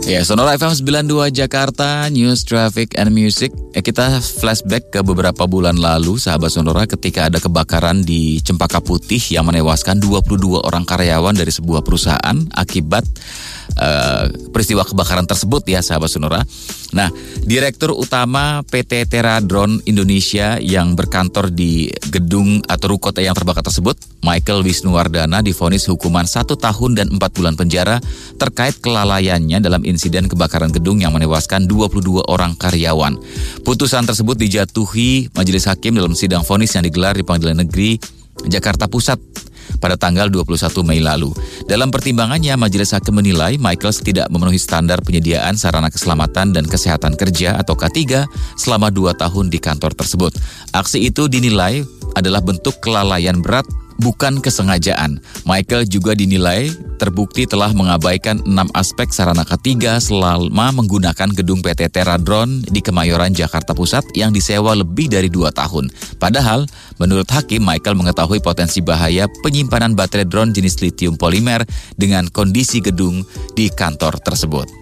Ya, Sonora FM 92 Jakarta, News, Traffic, and Music. Kita flashback ke beberapa bulan lalu, sahabat Sonora, ketika ada kebakaran di Cempaka Putih yang menewaskan 22 orang karyawan dari sebuah perusahaan akibat peristiwa kebakaran tersebut ya, sahabat Sonora. Nah, Direktur Utama PT Teradron Indonesia yang berkantor di gedung atau ruko yang terbakar tersebut, Michael Wisnuwardana, divonis hukuman 1 tahun dan 4 bulan penjara terkait kelalaiannya dalam insiden kebakaran gedung yang menewaskan 22 orang karyawan. Putusan tersebut dijatuhi Majelis Hakim dalam sidang vonis yang digelar di Pengadilan Negeri Jakarta Pusat pada tanggal 21 Mei lalu. Dalam pertimbangannya, Majelis Hakim menilai Michael tidak memenuhi standar penyediaan sarana keselamatan dan kesehatan kerja atau K3 selama 2 tahun di kantor tersebut. Aksi itu dinilai adalah bentuk kelalaian berat, bukan kesengajaan. Michael juga dinilai terbukti telah mengabaikan 6 aspek sarana K3 selama menggunakan gedung PT Teradron di Kemayoran, Jakarta Pusat yang disewa lebih dari 2 tahun. Padahal, menurut Hakim, Michael mengetahui potensi bahaya penyimpanan baterai drone jenis litium polimer dengan kondisi gedung di kantor tersebut.